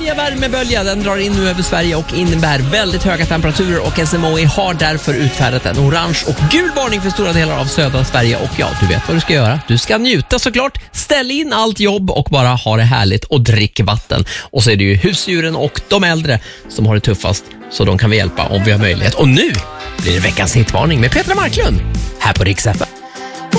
Kraftiga värmebölja, den drar in nu över Sverige och innebär väldigt höga temperaturer och SMHI har därför utfärdat en orange och gul varning för stora delar av södra Sverige och ja, du vet vad du ska göra. Du ska njuta såklart, ställ in allt jobb och bara ha det härligt och drick vatten. Och så är det ju husdjuren och de äldre som har det tuffast, så de kan vi hjälpa om vi har möjlighet. Och nu blir det veckans hitvarning med Petra Marklund här på Rix FM.